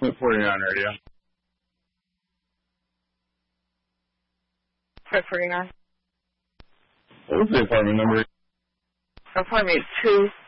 49 radio. 549. What was the apartment number? Apartment 2.